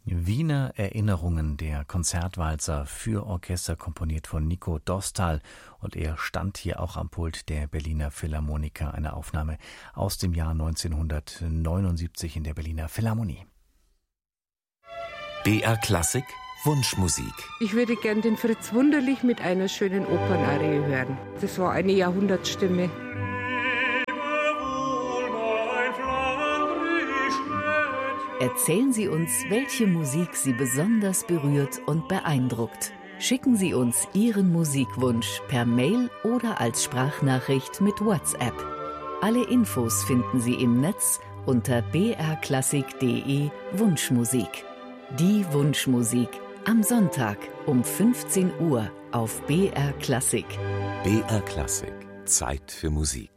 Wiener Erinnerungen, der Konzertwalzer für Orchester, komponiert von Nico Dostal. Und er stand hier auch am Pult der Berliner Philharmoniker, eine Aufnahme aus dem Jahr 1979 in der Berliner Philharmonie. BR Klassik Wunschmusik. Ich würde gern den Fritz Wunderlich mit einer schönen Opernarie hören. Das war eine Jahrhundertstimme. Erzählen Sie uns, welche Musik Sie besonders berührt und beeindruckt. Schicken Sie uns Ihren Musikwunsch per Mail oder als Sprachnachricht mit WhatsApp. Alle Infos finden Sie im Netz unter brklassik.de Wunschmusik. Die Wunschmusik am Sonntag um 15 Uhr auf BR Klassik. BR Klassik. Zeit für Musik.